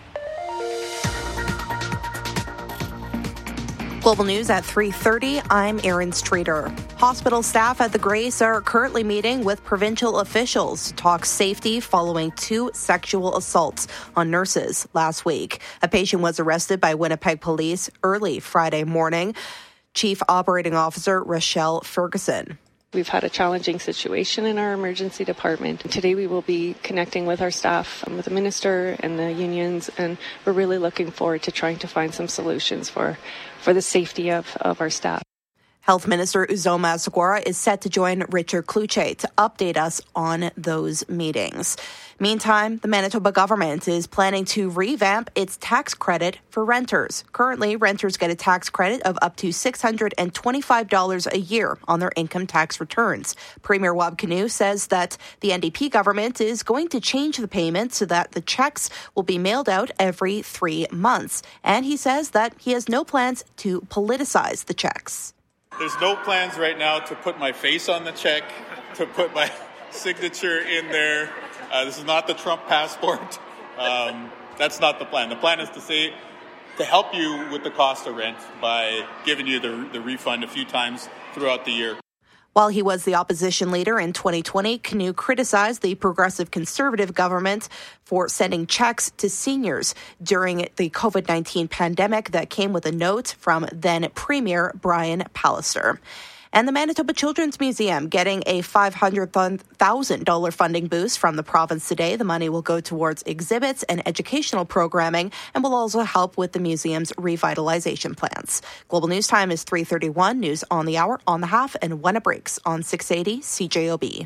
Global News at three thirty, I'm Erin Streeter. Hospital staff at the Grace are currently meeting with provincial officials to talk safety following two sexual assaults on nurses last week. A patient was arrested by Winnipeg Police early Friday morning. Chief Operating Officer Rochelle Ferguson. We've had a challenging situation in our emergency department. Today we will be connecting with our staff, with the minister and the unions, and we're really looking forward to trying to find some solutions for, for the safety of, of our staff. Health Minister Uzoma Asagwara is set to join Richard Kluche to update us on those meetings. Meantime, the Manitoba government is planning to revamp its tax credit for renters. Currently, renters get a tax credit of up to six hundred twenty-five dollars a year on their income tax returns. Premier Wab Kinew says that the N D P government is going to change the payment so that the checks will be mailed out every three months. And he says that he has no plans to politicize the checks. There's no plans right now to put my face on the check, to put my signature in there. Uh, this is not the Trump passport. Um, that's not the plan. The plan is to say, to help you with the cost of rent by giving you the, the refund a few times throughout the year. While he was the opposition leader in twenty twenty, Kinew criticized the Progressive Conservative government for sending checks to seniors during the covid nineteen pandemic that came with a note from then Premier Brian Pallister. And the Manitoba Children's Museum getting a five hundred thousand dollars funding boost from the province today. The money will go towards exhibits and educational programming and will also help with the museum's revitalization plans. Global News Time is three thirty-one. News on the hour, on the half, and when it breaks on six eighty C J O B.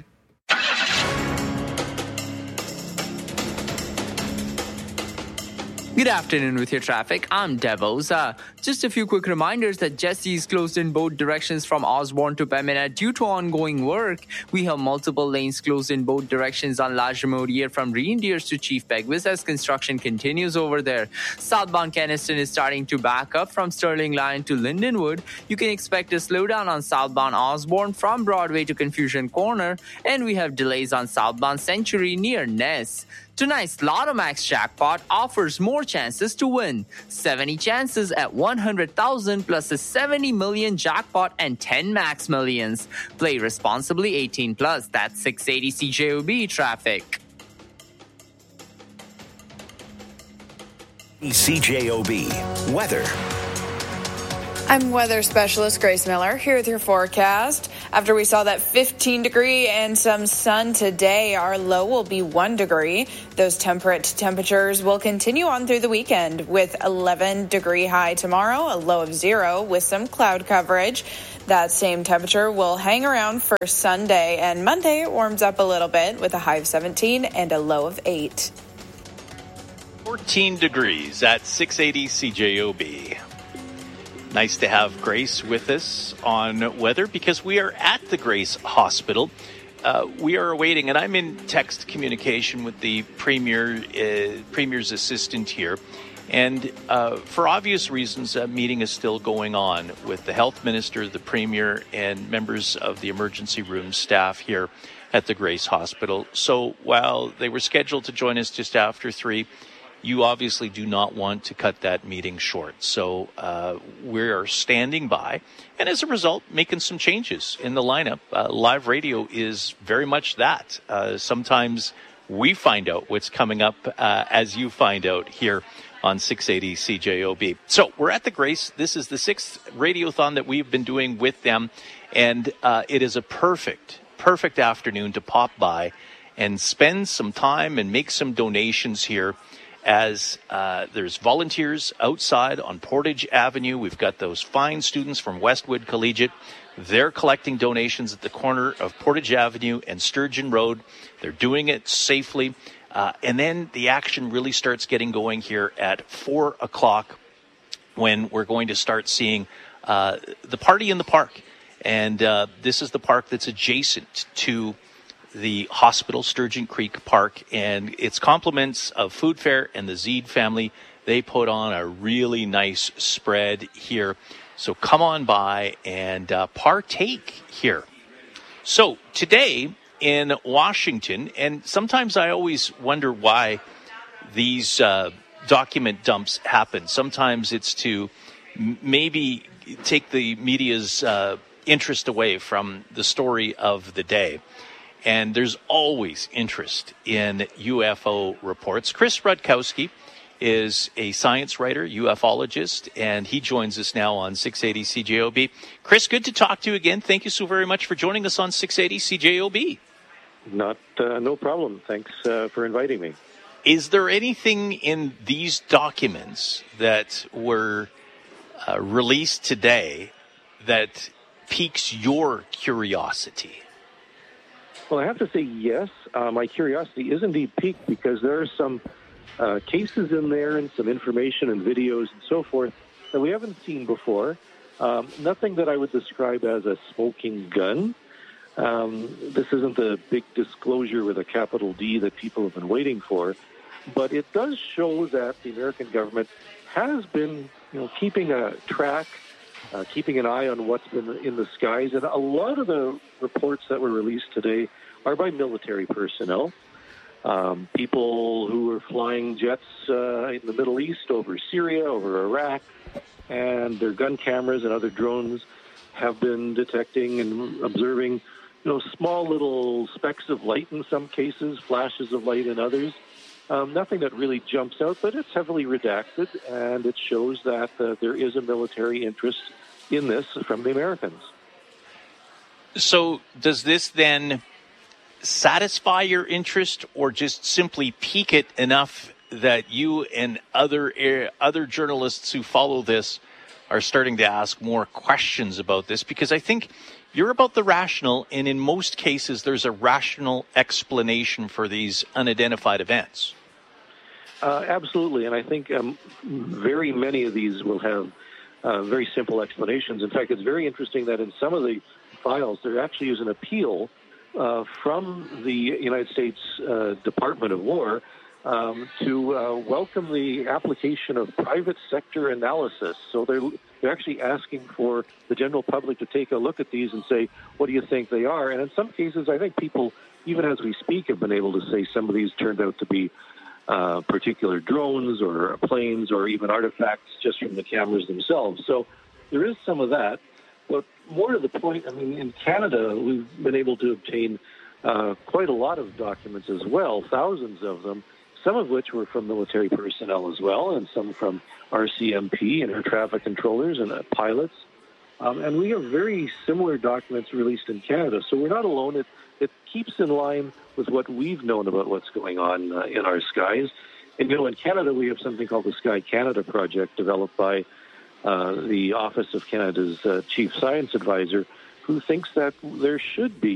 Good afternoon with your traffic. I'm Deb Oza. Just a few quick reminders that Jesse is closed in both directions from Osborne to Pembina due to ongoing work. We have multiple lanes closed in both directions on La Jamodiere from Reindeers to Chief Peguis as construction continues over there. Southbound Keniston is starting to back up from Sterling Line to Lindenwood. You can expect a slowdown on southbound Osborne from Broadway to Confusion Corner, and we have delays on southbound Century near Ness. Tonight's Lotto Max jackpot offers more chances to win. seventy chances at one hundred thousand plus a seventy million jackpot and ten max millions. Play responsibly, eighteen plus. That's six eighty C J O B traffic. C J O B weather. I'm weather specialist Grace Miller here with your forecast. After we saw that fifteen degree and some sun today, our low will be one degree. Those temperate temperatures will continue on through the weekend with eleven degree high tomorrow, a low of zero with some cloud coverage. That same temperature will hang around for Sunday, and Monday it warms up a little bit with a high of seventeen and a low of eight. fourteen degrees at six eighty C J O B. Nice to have Grace with us on weather because we are at the Grace Hospital. Uh, we are awaiting, and I'm in text communication with the Premier, uh, Premier's assistant here. And uh, for obvious reasons, a meeting is still going on with the Health Minister, the Premier, and members of the emergency room staff here at the Grace Hospital. So while they were scheduled to join us just after three, you obviously do not want to cut that meeting short. So uh, we are standing by, and as a result, making some changes in the lineup. Uh, live radio is very much that. Uh, sometimes we find out what's coming up uh, as you find out here on six eighty C J O B. So we're at the Grace. This is the sixth radiothon that we've been doing with them, and uh, it is a perfect, perfect afternoon to pop by and spend some time and make some donations here. As uh, there's volunteers outside on Portage Avenue. We've got those fine students from Westwood Collegiate. They're collecting donations at the corner of Portage Avenue and Sturgeon Road. They're doing it safely. Uh, and then the action really starts getting going here at four o'clock when we're going to start seeing uh, the party in the park. And uh, this is the park that's adjacent to the hospital, Sturgeon Creek Park, and it's compliments of Food Fair and the Zeed family. They put on a really nice spread here. So come on by and uh, partake here. So today in Washington, and sometimes I always wonder why these uh, document dumps happen. Sometimes it's to m- maybe take the media's uh, interest away from the story of the day. And there's always interest in U F O reports. Chris Rutkowski is a science writer, ufologist, and he joins us now on six eighty C J O B. Chris, good to talk to you again. Thank you so very much for joining us on six eighty C J O B. Not, uh, no problem. Thanks uh, for inviting me. Is there anything in these documents that were uh, released today that piques your curiosity? Well, I have to say yes. Uh, my curiosity is indeed piqued because there are some uh, cases in there and some information and videos and so forth that we haven't seen before. Um, nothing that I would describe as a smoking gun. Um, this isn't the big disclosure with a capital D that people have been waiting for, but it does show that the American government has been, you know, keeping a track, Uh, keeping an eye on what's been in the skies. And a lot of the reports that were released today are by military personnel, um, people who were flying jets uh, in the Middle East, over Syria, over Iraq, and their gun cameras and other drones have been detecting and observing, you know, small little specks of light in some cases, flashes of light in others. Um, nothing that really jumps out, but it's heavily redacted, and it shows that uh, there is a military interest in this from the Americans. So does this then satisfy your interest or just simply pique it enough that you and other uh, other journalists who follow this are starting to ask more questions about this? Because I think you're about the rational, and in most cases there's a rational explanation for these unidentified events. Uh, absolutely, and I think um, very many of these will have uh, very simple explanations. In fact, it's very interesting that in some of the files there actually is an appeal uh, from the United States uh, Department of War um, to uh, welcome the application of private sector analysis. So they're They're actually asking for the general public to take a look at these and say, what do you think they are? And in some cases, I think people, even as we speak, have been able to say some of these turned out to be uh, particular drones or planes or even artifacts just from the cameras themselves. So there is some of that. But more to the point, I mean, in Canada, we've been able to obtain uh, quite a lot of documents as well, thousands of them, some of which were from military personnel as well, and some from R C M P and air traffic controllers and uh, pilots. Um, and we have very similar documents released in Canada, so we're not alone. It, it keeps in line with what we've known about what's going on uh, in our skies. And, you know, in Canada, we have something called the Sky Canada Project, developed by uh, the Office of Canada's uh, Chief Science Advisor, who thinks that there should be